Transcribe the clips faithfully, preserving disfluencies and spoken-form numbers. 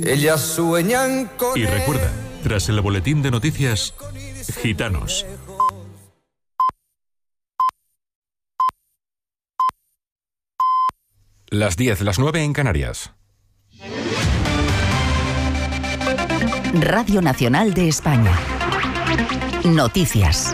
Ellas sueñan con Y él. recuerda, tras el boletín de noticias, Gitanos. Las diez, las nueve en Canarias. Radio Nacional de España. Noticias.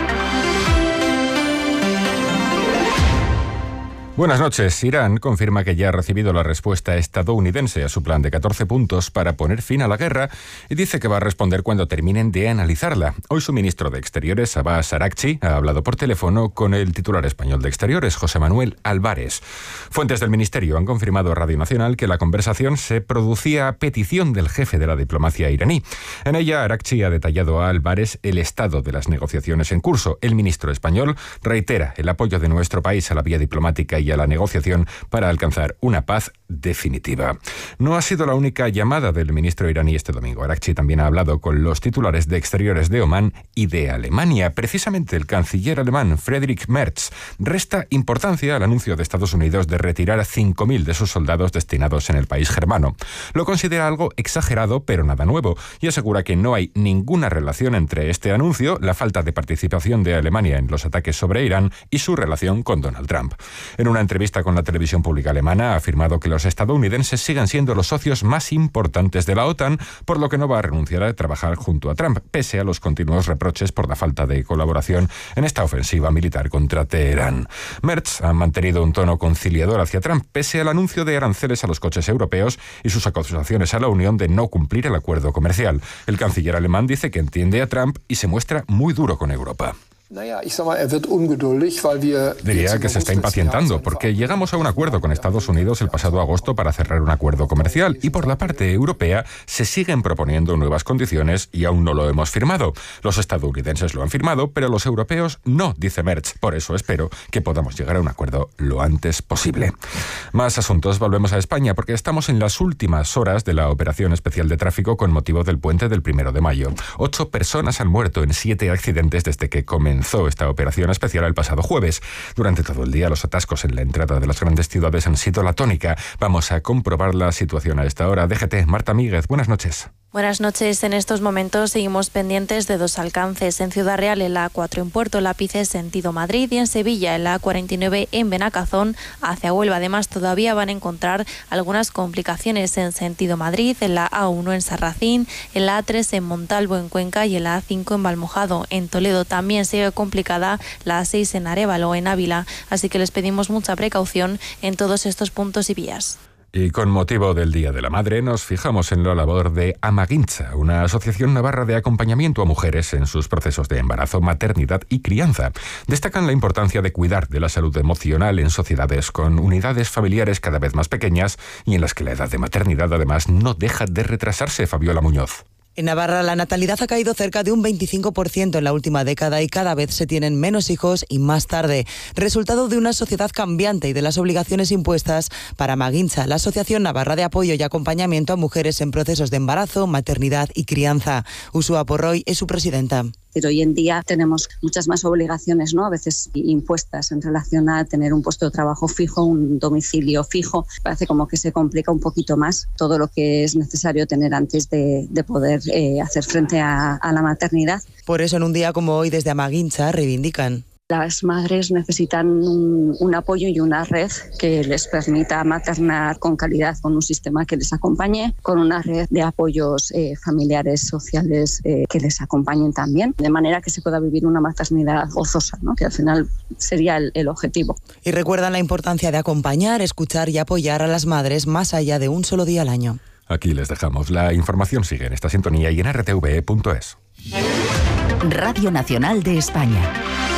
Buenas noches. Irán confirma que ya ha recibido la respuesta estadounidense a su plan de catorce puntos para poner fin a la guerra y dice que va a responder cuando terminen de analizarla. Hoy su ministro de Exteriores, Abbas Araghchi, ha hablado por teléfono con el titular español de Exteriores, José Manuel Álvarez. Fuentes del ministerio han confirmado a Radio Nacional que la conversación se producía a petición del jefe de la diplomacia iraní. En ella, Araghchi ha detallado a Álvarez el estado de las negociaciones en curso. El ministro español reitera el apoyo de nuestro país a la vía diplomática y a la negociación para alcanzar una paz definitiva. No ha sido la única llamada del ministro iraní este domingo. Araghchi también ha hablado con los titulares de Exteriores de Omán y de Alemania. Precisamente el canciller alemán Friedrich Merz resta importancia al anuncio de Estados Unidos de retirar a cinco mil de sus soldados destinados en el país germano. Lo considera algo exagerado, pero nada nuevo, y asegura que no hay ninguna relación entre este anuncio, la falta de participación de Alemania en los ataques sobre Irán y su relación con Donald Trump. En una entrevista con la televisión pública alemana ha afirmado que los estadounidenses siguen siendo los socios más importantes de la OTAN, por lo que no va a renunciar a trabajar junto a Trump, pese a los continuos reproches por la falta de colaboración en esta ofensiva militar contra Teherán. Merz ha mantenido un tono conciliador hacia Trump, pese al anuncio de aranceles a los coches europeos y sus acusaciones a la Unión de no cumplir el acuerdo comercial. El canciller alemán dice que entiende a Trump y se muestra muy duro con Europa. Diría que se está impacientando porque llegamos a un acuerdo con Estados Unidos el pasado agosto para cerrar un acuerdo comercial y por la parte europea se siguen proponiendo nuevas condiciones y aún no lo hemos firmado. Los estadounidenses lo han firmado, pero los europeos no, dice Merz. Por eso espero que podamos llegar a un acuerdo lo antes posible. Más asuntos, volvemos a España porque estamos en las últimas horas de la operación especial de tráfico con motivo del puente del primero de mayo. Ocho personas han muerto en siete accidentes desde que comenzó esta operación especial el pasado jueves. Durante todo el día los atascos en la entrada de las grandes ciudades han sido la tónica. Vamos a comprobar la situación a esta hora. D G T, Marta Míguez, buenas noches. Buenas noches. En estos momentos seguimos pendientes de dos alcances. En Ciudad Real, en la A cuatro en Puerto Lápice, sentido Madrid, y en Sevilla, en la A cuarenta y nueve en Benacazón, hacia Huelva. Además, todavía van a encontrar algunas complicaciones en sentido Madrid, en la A uno en Sarracín, en la A tres en Montalvo, en Cuenca, y en la A cinco en Valmojado. En Toledo también sigue complicada la A seis en Arévalo, en Ávila. Así que les pedimos mucha precaución en todos estos puntos y vías. Y con motivo del Día de la Madre nos fijamos en la labor de Amaguintza, una asociación navarra de acompañamiento a mujeres en sus procesos de embarazo, maternidad y crianza. Destacan la importancia de cuidar de la salud emocional en sociedades con unidades familiares cada vez más pequeñas y en las que la edad de maternidad además no deja de retrasarse. Fabiola Muñoz. En Navarra la natalidad ha caído cerca de un veinticinco por ciento en la última década y cada vez se tienen menos hijos y más tarde, resultado de una sociedad cambiante y de las obligaciones impuestas para Amaguintza, la Asociación Navarra de Apoyo y Acompañamiento a Mujeres en Procesos de Embarazo, Maternidad y Crianza. Ursúa Porroy es su presidenta. Pero hoy en día tenemos muchas más obligaciones, ¿no? A veces impuestas en relación a tener un puesto de trabajo fijo, un domicilio fijo. Parece como que se complica un poquito más todo lo que es necesario tener antes de, de poder eh, hacer frente a, a la maternidad. Por eso en un día como hoy desde Amaguintza reivindican. Las madres necesitan un, un apoyo y una red que les permita maternar con calidad, con un sistema que les acompañe, con una red de apoyos eh, familiares, sociales eh, que les acompañen también, de manera que se pueda vivir una maternidad gozosa, ¿no? Que al final sería el, el objetivo. Y recuerdan la importancia de acompañar, escuchar y apoyar a las madres más allá de un solo día al año. Aquí les dejamos. La información sigue en esta sintonía y en r t v e punto es. Radio Nacional de España.